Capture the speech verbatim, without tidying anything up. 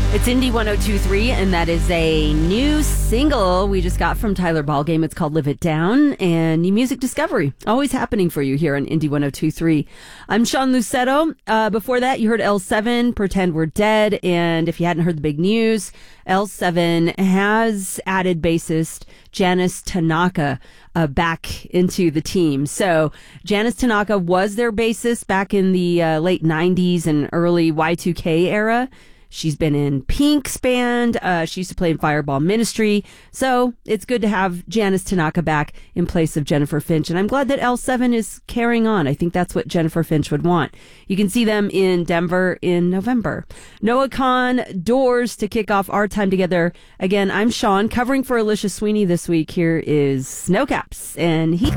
It's Indie one oh two point three, and that is a new single we just got from Tyler Ballgame. It's called Live It Down, and new music discovery. Always happening for you here on Indie one oh two point three. I'm Sean Lucetto. Uh, before that, you heard L seven, Pretend We're Dead, and if you hadn't heard the big news, L seven has added bassist Janice Tanaka uh, back into the team. So Janice Tanaka was their bassist back in the uh, late nineties and early Y two K era. She's been in Pink's band. Uh, she used to play in Fireball Ministry. So it's good to have Janice Tanaka back in place of Jennifer Finch. And I'm glad that L seven is carrying on. I think that's what Jennifer Finch would want. You can see them in Denver in November. Noah Kahan, Doors to kick off our time together. Again, I'm Sean, covering for Alicia Sweeney this week. Here is Snowcaps and Heat.